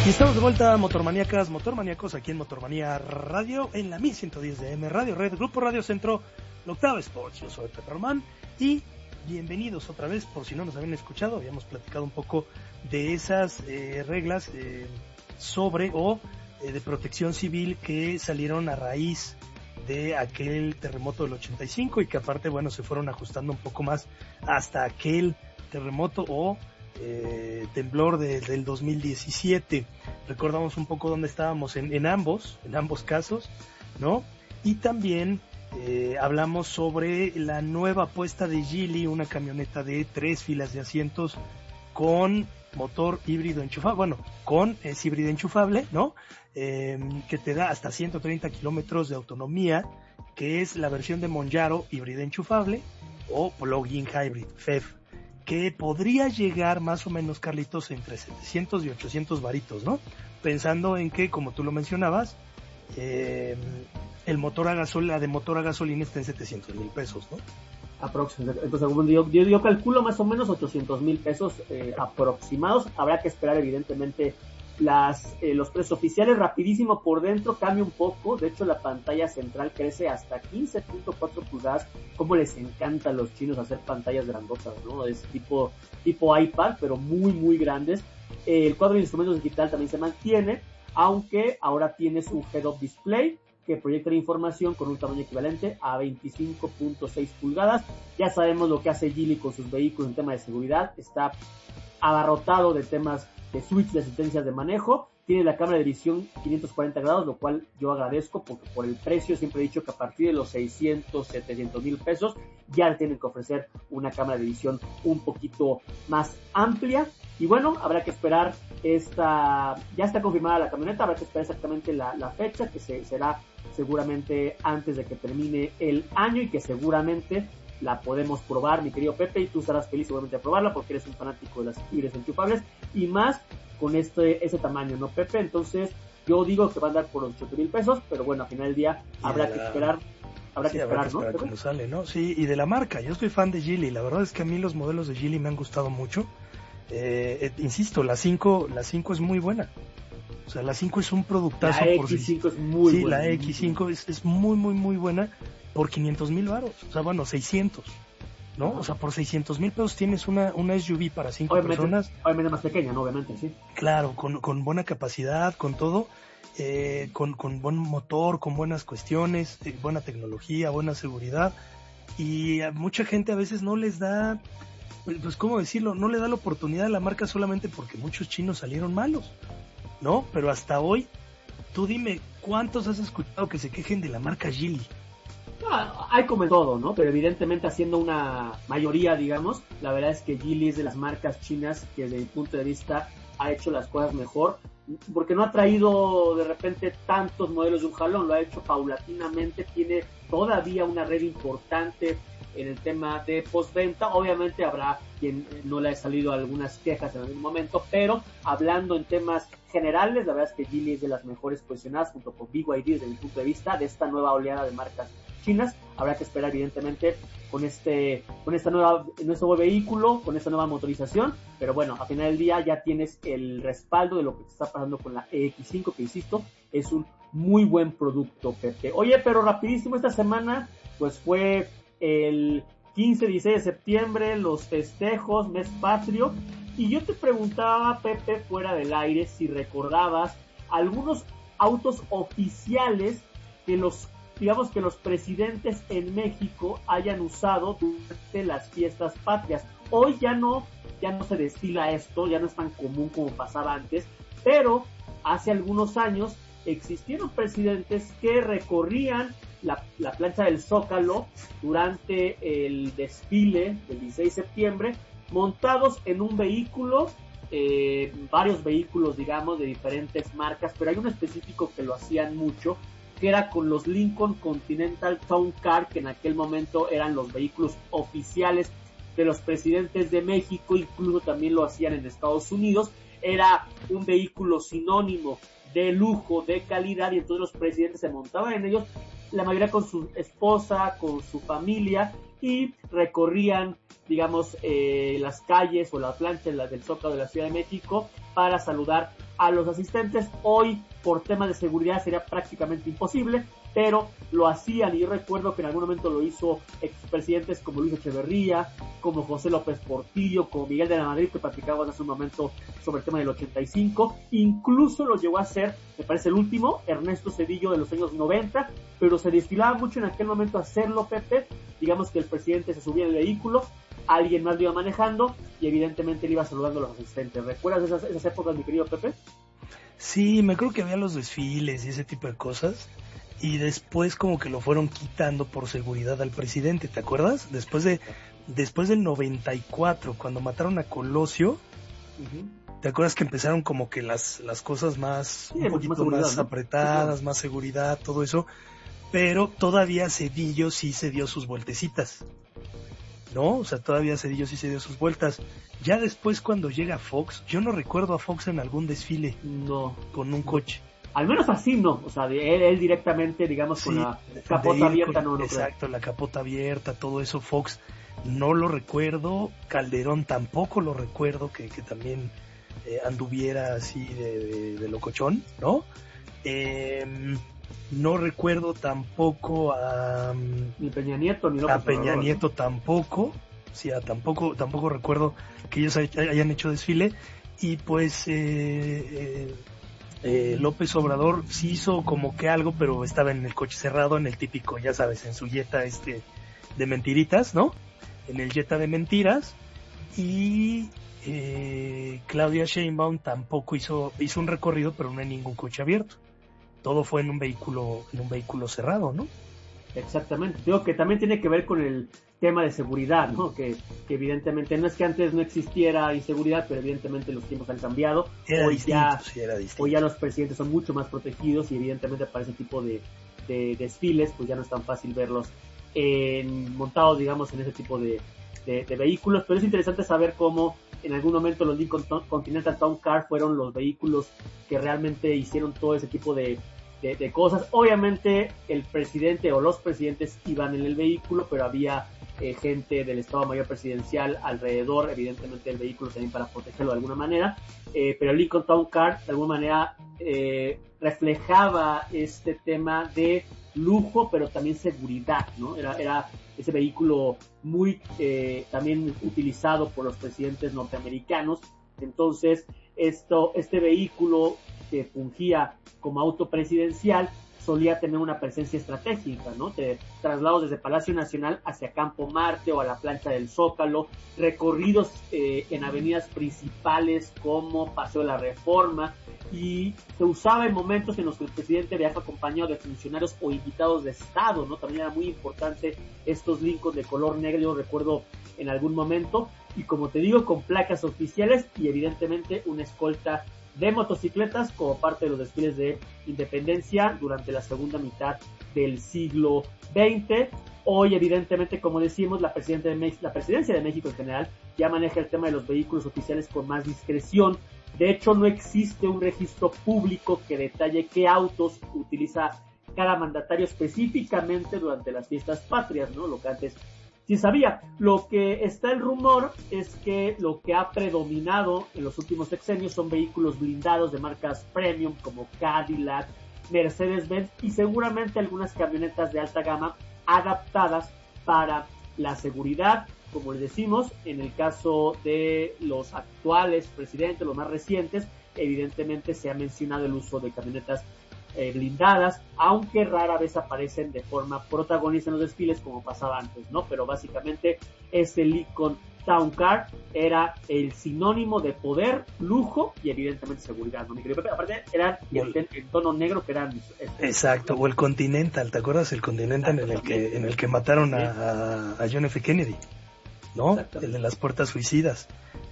Y estamos de vuelta, motormaníacas, motormaníacos, aquí en Motormanía Radio, en la 1110 de M Radio Red, Grupo Radio Centro, la Octava Sports. Yo soy Pepe Román y bienvenidos otra vez, por si no nos habían escuchado, habíamos platicado un poco de esas reglas de protección civil que salieron a raíz de aquel terremoto del 85 y que aparte, bueno, se fueron ajustando un poco más hasta aquel terremoto o temblor del 2017. Recordamos un poco dónde estábamos en ambos casos, ¿no? Y también hablamos sobre la nueva apuesta de Geely, una camioneta de 3 filas de asientos con motor híbrido enchufable, es híbrido enchufable, ¿no? Que te da hasta 130 kilómetros de autonomía, que es la versión de Monjaro híbrida enchufable o plug-in hybrid, FEV, que podría llegar más o menos, Carlitos, entre 700 y 800 varitos, ¿no? Pensando en que, como tú lo mencionabas, el motor a gasolina, la de motor a gasolina está en 700,000 pesos, ¿no? Aproximadamente. Entonces, yo calculo más o menos 800,000 pesos aproximados. Habrá que esperar, evidentemente, los precios oficiales. Rapidísimo por dentro, cambia un poco. De hecho, la pantalla central crece hasta 15.4 pulgadas. Como les encanta a los chinos hacer pantallas grandotas, ¿no? Es tipo iPad, pero muy, muy grandes. El cuadro de instrumentos digital también se mantiene, aunque ahora tiene su head-up display, que proyecta la información con un tamaño equivalente a 25.6 pulgadas. Ya sabemos lo que hace Geely con sus vehículos en tema de seguridad. Está abarrotado de temas de switch de asistencias de manejo. Tiene la cámara de visión 540 grados, lo cual yo agradezco, porque por el precio siempre he dicho que a partir de los 600, 700,000 pesos ya tienen que ofrecer una cámara de visión un poquito más amplia. Y bueno, habrá que esperar ya está confirmada la camioneta, habrá que esperar exactamente la fecha, que será seguramente antes de que termine el año y que seguramente la podemos probar, mi querido Pepe, y tú estarás feliz seguramente de probarla porque eres un fanático de las híbridas enchufables y más con ese tamaño, ¿no, Pepe? Entonces yo digo que va a andar por los 8,000 pesos, pero bueno, al final del día habrá que esperar, ¿no? Cómo sale, ¿no? Sí, y de la marca, yo soy fan de Geely, la verdad es que a mí los modelos de Geely me han gustado mucho. Insisto, la 5 es muy buena. O sea, la 5 es un productazo. La X5 es muy buena. Sí, la X5 es muy, muy, muy buena por 500,000 varos. O sea, bueno, 600, ¿no? Ajá. O sea, por 600,000 pesos tienes una SUV para 5 personas. Obviamente más pequeña, ¿no? Obviamente, sí. Claro, con buena capacidad, con todo, con buen motor, con buenas cuestiones, buena tecnología, buena seguridad. Y a mucha gente a veces no les da, pues, ¿cómo decirlo? No le da la oportunidad a la marca solamente porque muchos chinos salieron malos, ¿no? Pero hasta hoy, tú dime, ¿cuántos has escuchado que se quejen de la marca Geely? Hay como en todo, ¿no? Pero evidentemente haciendo una mayoría, digamos, la verdad es que Geely es de las marcas chinas que desde mi punto de vista ha hecho las cosas mejor, porque no ha traído de repente tantos modelos de un jalón, lo ha hecho paulatinamente, tiene todavía una red importante en el tema de postventa. Obviamente habrá quien no le ha salido algunas quejas en algún momento, pero hablando en temas generales, la verdad es que Geely es de las mejores posicionadas junto con BYD desde mi punto de vista de esta nueva oleada de marcas chinas. Habrá que esperar evidentemente con este nuevo vehículo, con esta nueva motorización, pero bueno, a final del día ya tienes el respaldo de lo que está pasando con la EX5, que insisto, es un muy buen producto, Pepe. Oye, pero rapidísimo, esta semana pues fue el 15-16 de septiembre, los festejos, mes patrio, y yo te preguntaba, Pepe, fuera del aire, si recordabas algunos autos oficiales que los presidentes en México hayan usado durante las fiestas patrias. Hoy ya no se destila esto, ya no es tan común como pasaba antes, pero hace algunos años existieron presidentes que recorrían la plancha del Zócalo durante el desfile del 16 de septiembre, montados en un vehículo, varios vehículos, digamos, de diferentes marcas, pero hay uno específico que lo hacían mucho, que era con los Lincoln Continental Town Car, que en aquel momento eran los vehículos oficiales de los presidentes de México, incluso también lo hacían en Estados Unidos. Era un vehículo sinónimo de lujo, de calidad, y entonces los presidentes se montaban en ellos, la mayoría con su esposa, con su familia, y recorrían, digamos, las calles o la plancha del Zócalo de la Ciudad de México para saludar a los asistentes. Hoy, por temas de seguridad, sería prácticamente imposible, pero lo hacían, y yo recuerdo que en algún momento lo hizo expresidentes como Luis Echeverría, como José López Portillo, como Miguel de la Madrid, que platicábamos hace un momento sobre el tema del 85, incluso lo llegó a hacer, me parece el último, Ernesto Zedillo de los años 90, pero se destilaba mucho en aquel momento hacerlo, Pepe. Digamos que el presidente se subía en el vehículo, alguien más lo iba manejando y evidentemente le iba saludando a los asistentes. ¿Recuerdas esas épocas, mi querido Pepe? Sí, me creo que había los desfiles y ese tipo de cosas, y después como que lo fueron quitando por seguridad al presidente, ¿te acuerdas? Después del 94, cuando mataron a Colosio, ¿te acuerdas que empezaron como que las cosas más, un poquito más apretadas, ¿no? Más seguridad, todo eso, pero todavía Zedillo sí se dio sus vueltecitas, ¿no? O sea, todavía Zedillo sí se dio sus vueltas. Ya después, cuando llega Fox, yo no recuerdo a Fox en algún desfile, no, con un coche. Al menos así no, o sea, él directamente, digamos, sí, con la capota abierta, no exacto, creo. La capota abierta, todo eso. Fox no lo recuerdo, Calderón tampoco lo recuerdo, que también anduviera así de locochón, ¿no? No recuerdo tampoco a ni Peña Nieto, ni López a Peña Obrador, Nieto, ¿no? Tampoco, sí, tampoco recuerdo que ellos hayan hecho desfile. Y pues López Obrador sí hizo como que algo, pero estaba en el coche cerrado, en el típico, ya sabes, en su Jetta de mentiritas, ¿no? En el Jetta de mentiras. Y Claudia Sheinbaum tampoco hizo un recorrido, pero no en ningún coche abierto. Todo fue en un vehículo cerrado, ¿no? Exactamente. Digo que también tiene que ver con el tema de seguridad, ¿no? Que evidentemente no es que antes no existiera inseguridad, pero evidentemente los tiempos han cambiado. Era distinto. Hoy ya los presidentes son mucho más protegidos y evidentemente para ese tipo de desfiles pues ya no es tan fácil verlos montados, digamos, en ese tipo de vehículos. Pero es interesante saber cómo en algún momento los Lincoln Continental Town Car fueron los vehículos que realmente hicieron todo ese tipo de cosas. Obviamente el presidente o los presidentes iban en el vehículo, pero había gente del Estado Mayor Presidencial alrededor, evidentemente el vehículo también para protegerlo de alguna manera, pero el Lincoln Town Car de alguna manera reflejaba este tema de lujo, pero también seguridad, ¿no? Era ese vehículo muy también utilizado por los presidentes norteamericanos. Entonces este vehículo que fungía como auto presidencial solía tener una presencia estratégica, ¿no? Traslados desde Palacio Nacional hacia Campo Marte o a la plancha del Zócalo, recorridos en avenidas principales como Paseo de la Reforma, y se usaba en momentos en los que el presidente viaja acompañado de funcionarios o invitados de Estado, ¿no? También era muy importante estos Lincoln de color negro, yo recuerdo en algún momento, y como te digo, con placas oficiales y evidentemente una escolta de motocicletas como parte de los desfiles de independencia durante la segunda mitad del siglo XX. Hoy, evidentemente, como decimos, la presidencia de México en general ya maneja el tema de los vehículos oficiales con más discreción. De hecho, no existe un registro público que detalle qué autos utiliza cada mandatario específicamente durante las fiestas patrias, ¿no? Lo que antes sí sabía. Lo que está el rumor es que lo que ha predominado en los últimos sexenios son vehículos blindados de marcas premium como Cadillac, Mercedes-Benz y seguramente algunas camionetas de alta gama adaptadas para la seguridad. Como les decimos, en el caso de los actuales presidentes, los más recientes, evidentemente se ha mencionado el uso de camionetas blindadas, aunque rara vez aparecen de forma protagonista en los desfiles como pasaba antes, ¿no? Pero básicamente este Lincoln Town Car era el sinónimo de poder, lujo y evidentemente seguridad, ¿no? Aparte eran el tono negro que eran exacto, o el Continental, ¿te acuerdas? El Continental en el que mataron a John F. Kennedy, ¿no? El de las puertas suicidas.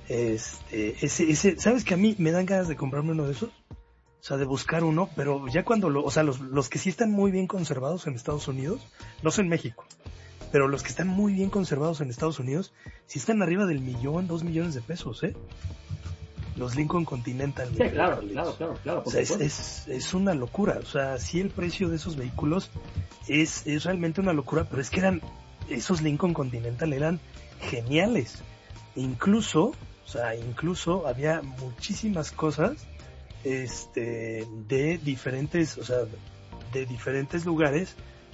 Ese, ¿sabes que a mí me dan ganas de comprarme uno de esos? O sea, de buscar uno, pero ya cuando los que sí están muy bien conservados en Estados Unidos, no son en México, pero los que están muy bien conservados en Estados Unidos, sí están arriba del 2 millones de pesos, ¿eh? Los Lincoln Continental. Sí, claro. O sea, es una locura. O sea, sí, el precio de esos vehículos es realmente una locura, pero es que esos Lincoln Continental eran geniales. Incluso había muchísimas cosas de diferentes, o sea, de diferentes lugares,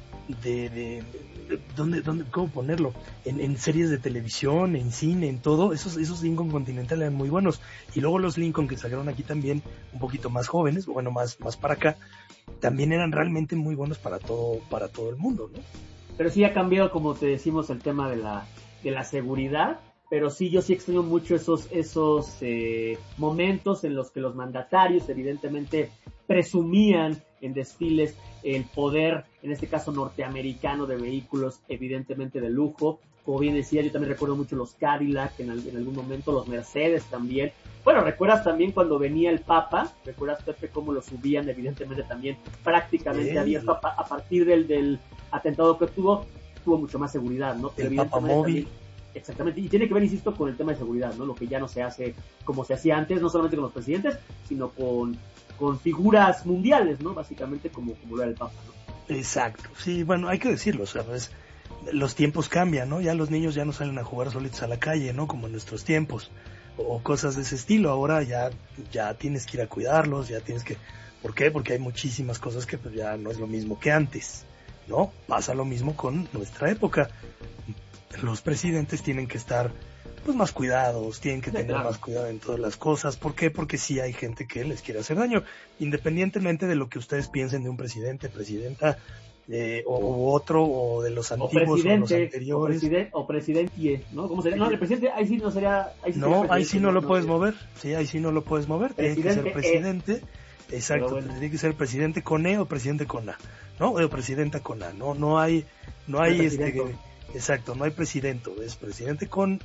¿dónde, cómo ponerlo? En series de televisión, en cine, en todo, esos Lincoln Continental eran muy buenos. Y luego los Lincoln que salieron aquí también, un poquito más jóvenes, bueno, más para acá, también eran realmente muy buenos para todo el mundo, ¿no? Pero sí ha cambiado, como te decimos, el tema de la seguridad, pero sí, yo sí extraño mucho esos momentos en los que los mandatarios evidentemente presumían en desfiles el poder, en este caso norteamericano, de vehículos evidentemente de lujo. Como bien decía, yo también recuerdo mucho los Cadillac en algún momento, los Mercedes también. Bueno, ¿recuerdas también cuando venía el Papa? ¿Recuerdas, Pepe, cómo lo subían evidentemente también prácticamente abierto a partir del atentado que tuvo mucho más seguridad, ¿no? Pero el Papa móvil. También, exactamente, y tiene que ver, insisto, con el tema de seguridad, ¿no? Lo que ya no se hace como se hacía antes, no solamente con los presidentes, sino con figuras mundiales, ¿no? Básicamente como lo era el Papa, ¿no? Exacto, sí, bueno, hay que decirlo, o sea, los tiempos cambian, ¿no? Ya los niños ya no salen a jugar solitos a la calle, ¿no? Como en nuestros tiempos, o cosas de ese estilo. Ahora ya tienes que ir a cuidarlos, ya tienes que... ¿Por qué? Porque hay muchísimas cosas que pues ya no es lo mismo que antes, ¿no? Pasa lo mismo con nuestra época. Los presidentes tienen que estar pues más cuidados, tienen que tener más cuidado en todas las cosas. ¿Por qué? Porque sí hay gente que les quiere hacer daño, independientemente de lo que ustedes piensen de un presidente, presidenta, o otro, o de los antiguos o los anteriores. O presidente, ¿no? ¿Cómo sería? No, el presidente ahí sí no sería... Ahí sí no lo puedes mover. Sí, ahí sí no lo puedes mover. Tiene que ser presidente. Exacto, bueno. Tiene que ser presidente con E o presidente con A, ¿no? O presidenta con A. No hay exacto, no hay presidente, es presidente con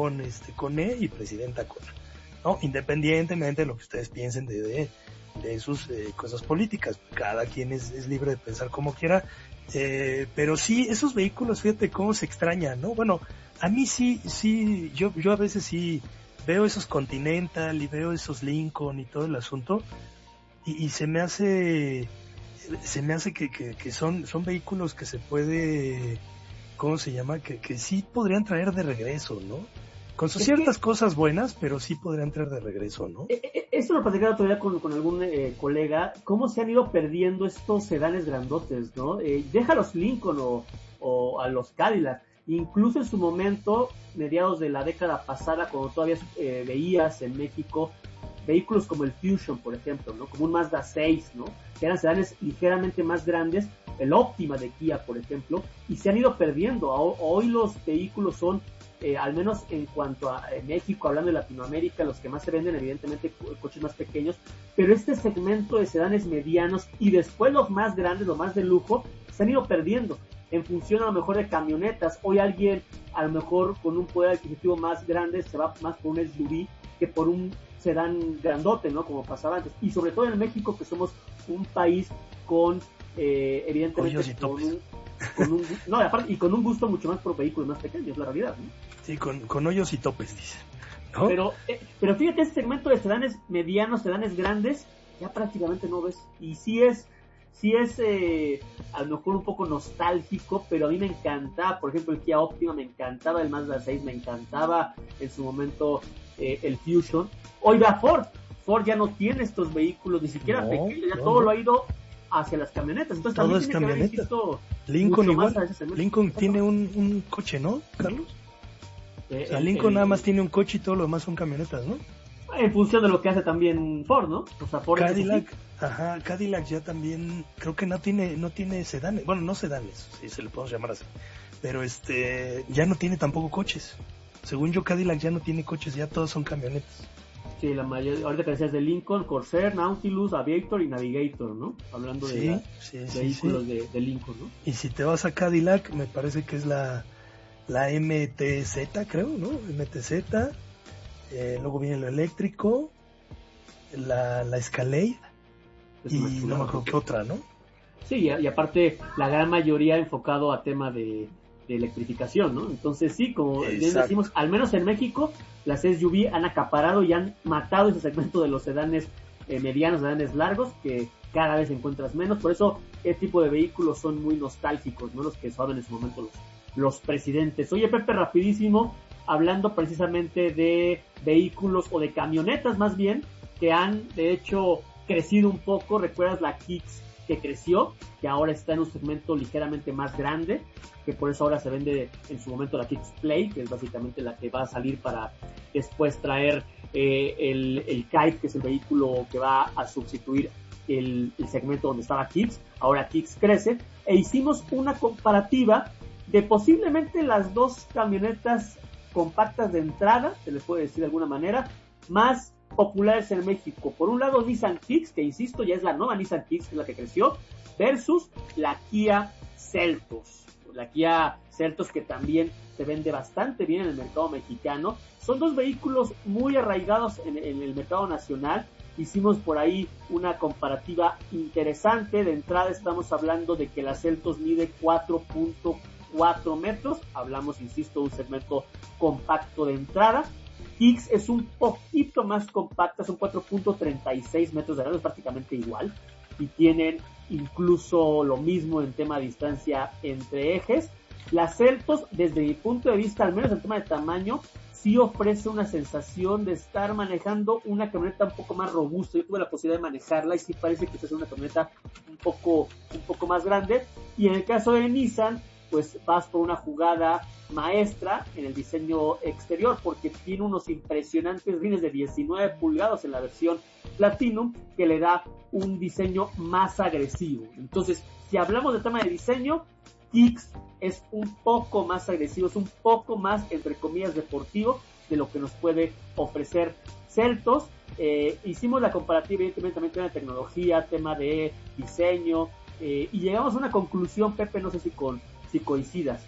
E y presidenta con A, ¿no? Independientemente de lo que ustedes piensen de sus cosas políticas, cada quien es libre de pensar como quiera, pero sí, esos vehículos, fíjate cómo se extrañan, ¿no? Bueno, a mí sí, yo a veces sí veo esos Continental y veo esos Lincoln y todo el asunto, y se me hace que son vehículos que se puede, ¿cómo se llama? Que sí podrían traer de regreso, ¿no? Con sus ciertas cosas buenas, pero sí podrían traer de regreso, ¿no? Esto lo platicaba todavía con algún colega, cómo se han ido perdiendo estos sedanes grandotes, ¿no? Deja a los Lincoln o a los Cadillac. Incluso en su momento, mediados de la década pasada, cuando todavía veías en México vehículos como el Fusion, por ejemplo, ¿no? Como un Mazda 6, ¿no? Que eran sedanes ligeramente más grandes, el Optima de Kia, por ejemplo, y se han ido perdiendo. Hoy los vehículos son, al menos en cuanto a México, hablando de Latinoamérica, los que más se venden, evidentemente, coches más pequeños, pero este segmento de sedanes medianos y después los más grandes, los más de lujo, se han ido perdiendo en función a lo mejor de camionetas. Hoy alguien, a lo mejor con un poder adquisitivo más grande, se va más por un SUV que por un sedán grandote, ¿no? Como pasaba antes. Y sobre todo en México, que somos un país con, evidentemente, con un gusto mucho más por vehículos más pequeños, es la realidad, ¿no? Sí, con hoyos y topes, dice, ¿no? Pero fíjate, este segmento de sedanes medianos, sedanes grandes, ya prácticamente no ves. Y sí es a lo mejor un poco nostálgico, pero a mí me encantaba, por ejemplo, el Kia Optima, me encantaba el Mazda 6, me encantaba en su momento el Fusion. Hoy va Ford ya no tiene estos vehículos, ni siquiera pequeños, ya todo lo ha ido hacia las camionetas. Entonces todo también es tiene camioneta. que haber Lincoln igual. Lincoln tiene un coche, ¿no, Carlos? O sea, Lincoln nada más tiene un coche y todo lo demás son camionetas, ¿no? En función de lo que hace también Ford, ¿no? O sea, Ford Cadillac ya también creo que no tiene sedanes, bueno, no sedanes, si se le podemos llamar así, pero ya no tiene tampoco coches. Según yo, Cadillac ya no tiene coches, ya todos son camionetas. Sí, la mayoría, ahorita que decías de Lincoln, Corsair, Nautilus, Aviator y Navigator, ¿no? Hablando de vehículos de Lincoln, ¿no? Y si te vas a Cadillac, me parece que es la MTZ, creo, ¿no? MTZ, luego viene lo eléctrico, la Escalade, y no me acuerdo qué otra, ¿no? Sí, y aparte la gran mayoría enfocado a tema de electrificación, ¿no? Entonces sí, como bien decimos, al menos en México, las SUV han acaparado y han matado ese segmento de los sedanes medianos, sedanes largos, que cada vez encuentras menos. Por eso este tipo de vehículos son muy nostálgicos, ¿no? Los que usaban en su momento los presidentes. Oye, Pepe, rapidísimo, hablando precisamente de vehículos o de camionetas más bien, que han de hecho crecido un poco. ¿Recuerdas la Kicks que creció, que ahora está en un segmento ligeramente más grande, que por eso ahora se vende en su momento la Kicks Play, que es básicamente la que va a salir para después traer el Kite, que es el vehículo que va a sustituir el segmento donde estaba Kicks? Ahora Kicks crece, e hicimos una comparativa de posiblemente las dos camionetas compactas de entrada, se les puede decir de alguna manera, más populares en México. Por un lado, Nissan Kicks, que insisto, ya es la nueva Nissan Kicks, que es la que creció, versus la Kia Seltos. La Kia Seltos, que también se vende bastante bien en el mercado mexicano. Son dos vehículos muy arraigados en el mercado nacional. Hicimos por ahí una comparativa interesante. De entrada estamos hablando de que la Seltos mide 4.4 metros. Hablamos, insisto, de un segmento compacto de entrada. Kicks es un poquito más compacta, son 4.36 metros de largo, es prácticamente igual, y tienen incluso lo mismo en tema de distancia entre ejes. Las Seltos, desde mi punto de vista, al menos en tema de tamaño, sí ofrece una sensación de estar manejando una camioneta un poco más robusta. Yo tuve la posibilidad de manejarla y sí parece que es una camioneta un poco más grande. Y en el caso de Nissan, pues vas por una jugada maestra en el diseño exterior, porque tiene unos impresionantes rines de 19 pulgadas en la versión Platinum, que le da un diseño más agresivo. Entonces, si hablamos de tema de diseño, Kicks es un poco más agresivo, es un poco más, entre comillas, deportivo de lo que nos puede ofrecer Seltos. Hicimos la comparativa, evidentemente, también tema de tecnología, tema de diseño, y llegamos a una conclusión, Pepe, no sé si coincidas.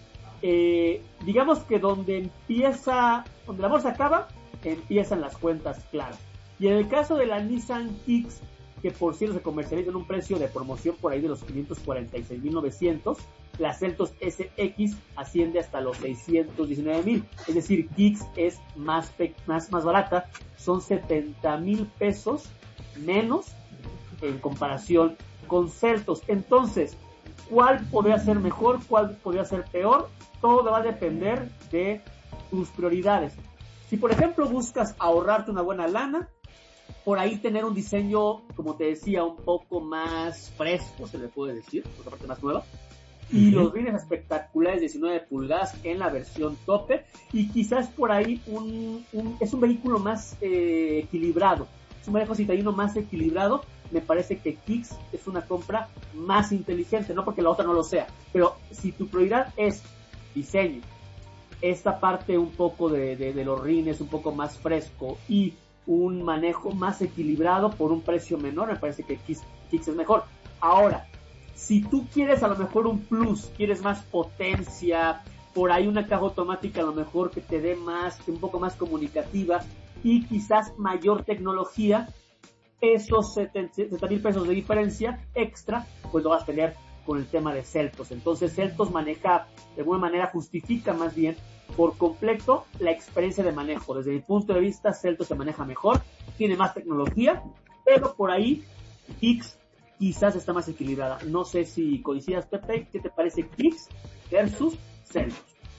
Digamos que donde la bolsa acaba, empiezan las cuentas claras. Y en el caso de la Nissan Kicks, que por cierto se comercializa en un precio de promoción por ahí de los 546,900, la Seltos SX asciende hasta los 619,000. Es decir, Kicks es más barata, son 70,000 pesos menos en comparación con Seltos. Entonces, ¿cuál podría ser mejor? ¿Cuál podría ser peor? Todo va a depender de tus prioridades. Si, por ejemplo, buscas ahorrarte una buena lana, por ahí tener un diseño, como te decía, un poco más fresco, se le puede decir, otra parte más nueva, y los rines espectaculares 19 pulgadas en la versión tope, y quizás por ahí es un vehículo más equilibrado, es un vehículo citadino más equilibrado. Me parece que Kicks es una compra más inteligente, no porque la otra no lo sea, pero si tu prioridad es diseño, esta parte un poco de los rines un poco más fresco y un manejo más equilibrado por un precio menor, me parece que Kicks es mejor. Ahora, si tú quieres a lo mejor un plus, quieres más potencia, por ahí una caja automática a lo mejor que te dé un poco más comunicativa y quizás mayor tecnología, esos 70,000 pesos de diferencia extra, pues lo vas a tener con el tema de Seltos. Entonces Seltos maneja, de alguna manera justifica más bien por completo la experiencia de manejo. Desde mi punto de vista, Seltos se maneja mejor, tiene más tecnología, pero por ahí Kicks quizás está más equilibrada. No sé si coincidas, Pepe, ¿qué te parece Kicks versus Seltos?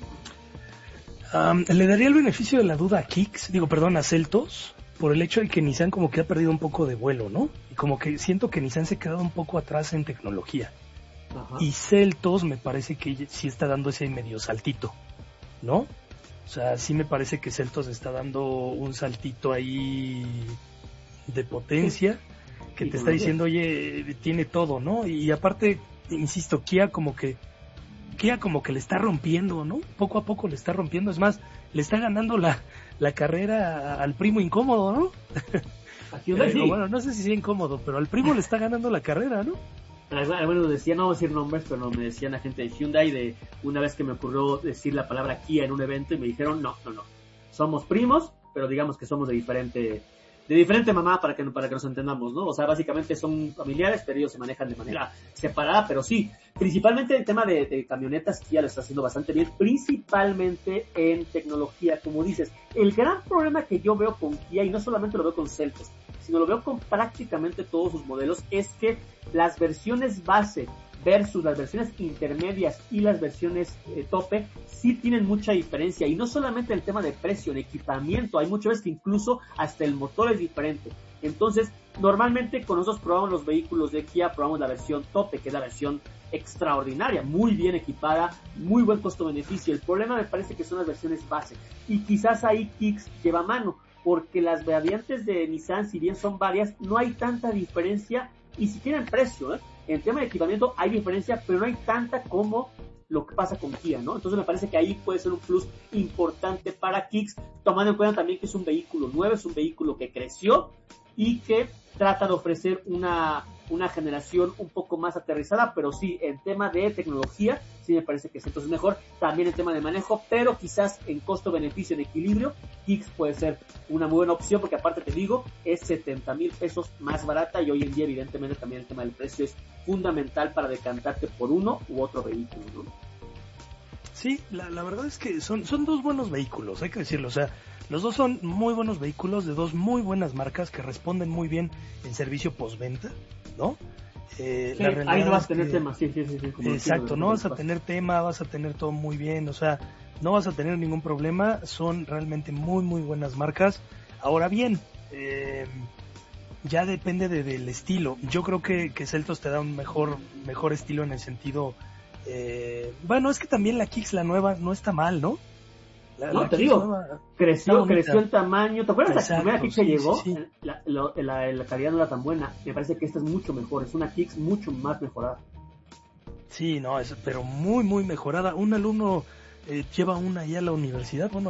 Le daría el beneficio de la duda a Seltos, por el hecho de que Nissan como que ha perdido un poco de vuelo, ¿no? Y como que siento que Nissan se ha quedado un poco atrás en tecnología. Ajá. Y Seltos me parece que sí está dando ese medio saltito, ¿no? O sea, sí me parece que Seltos está dando un saltito ahí de potencia, que te está diciendo, oye, tiene todo, ¿no? Y aparte, insisto, Kia como que le está rompiendo, ¿no? Poco a poco le está rompiendo, es más, le está ganando la carrera al primo incómodo, ¿no? Sí. Bueno, no sé si sea incómodo, pero al primo le está ganando la carrera, ¿no? Bueno, decía, no voy a decir nombres, pero me decían la gente de Hyundai de una vez que me ocurrió decir la palabra Kia en un evento y me dijeron, no, somos primos, pero digamos que somos de diferente mamá para que nos entendamos, ¿no? O sea, básicamente son familiares, pero ellos se manejan de manera separada, pero sí, principalmente el tema de camionetas, Kia lo está haciendo bastante bien, principalmente en tecnología, como dices. El gran problema que yo veo con Kia, y no solamente lo veo con Seltos, sino lo veo con prácticamente todos sus modelos, es que las versiones base versus las versiones intermedias y las versiones tope sí tienen mucha diferencia, y no solamente el tema de precio, de equipamiento, hay muchas veces que incluso hasta el motor es diferente. Entonces, normalmente cuando nosotros probamos los vehículos de Kia, probamos la versión tope, que es la versión extraordinaria, muy bien equipada, muy buen costo-beneficio. El problema me parece que son las versiones base, y quizás ahí Kicks lleva mano, porque las variantes de Nissan, si bien son varias, no hay tanta diferencia, y si tienen precio, en tema de equipamiento hay diferencia, pero no hay tanta como lo que pasa con Kia, ¿no? Entonces me parece que ahí puede ser un plus importante para Kicks, tomando en cuenta también que es un vehículo nuevo, es un vehículo que creció y que trata de ofrecer una generación un poco más aterrizada, pero sí, en tema de tecnología, sí me parece que es entonces mejor, también en tema de manejo, pero quizás en costo-beneficio, en equilibrio, Kicks puede ser una muy buena opción, porque aparte te digo, es 70,000 pesos más barata, y hoy en día evidentemente también el tema del precio es fundamental para decantarte por uno u otro vehículo, ¿no? Sí, la verdad es que son dos buenos vehículos, hay que decirlo, o sea, los dos son muy buenos vehículos de dos muy buenas marcas que responden muy bien en servicio postventa, ¿no? Sí, ahí no vas a tener tema, sí. Exacto, no vas a tener tema, vas a tener todo muy bien, o sea, no vas a tener ningún problema, son realmente muy muy buenas marcas. Ahora bien, ya depende del estilo. Yo creo que Seltos te da un mejor estilo en el sentido, bueno, es que también la Kicks, la nueva, no está mal, ¿no? No, te digo, creció el tamaño. ¿Te acuerdas la primera Kicks que llegó? Sí. La calidad no era tan buena. Me parece que esta es mucho mejor. Es una Kicks mucho más mejorada. Sí, no, pero muy, muy mejorada. Un alumno lleva una ya a la universidad. Bueno,